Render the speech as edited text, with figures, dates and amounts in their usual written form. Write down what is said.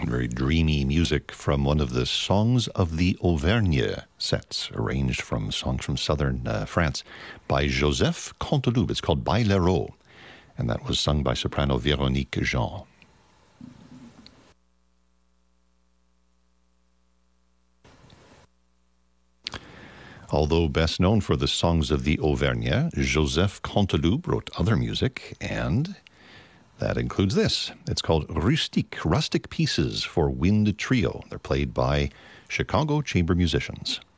very dreamy music from one of the Songs of the Auvergne sets, arranged from songs from southern France by Joseph Canteloup. It's called Bailero, and that was sung by soprano Véronique Jean. Although best known for the Songs of the Auvergne, Joseph Canteloup wrote other music, and that includes this. It's called Rustic Pieces for Wind Trio. They're played by Chicago chamber musicians.